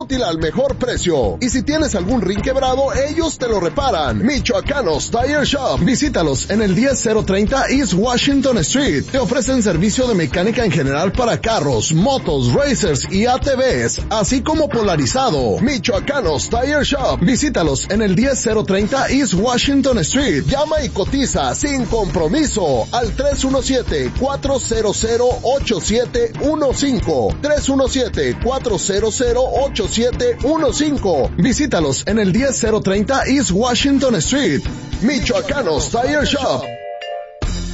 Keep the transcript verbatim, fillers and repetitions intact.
útil al mejor precio. Y si tienes algún rin quebrado, ellos te lo reparan. Michoacanos Tire Shop. Visítalos en el diez mil treinta East Washington Street. Te ofrecen servicio de mecánica en general para carros, motos, racers y A T Vs, así como polarizado. Michoacanos Tire Shop. Visítalos en el diez mil treinta East Washington Street. Llama y cotiza sin compromiso al tres uno siete, cuatro cero cero, ocho siete uno cinco. tres uno siete, cuatro cero cero, ocho siete uno cinco. Visítalos en el diez mil treinta East Washington Street. Michoacanos Tire Shop.